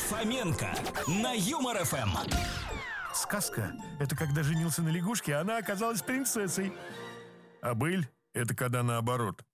Фоменко на Юмор ФМ. Сказка – это когда женился на лягушке, а она оказалась принцессой. А быль – это когда наоборот.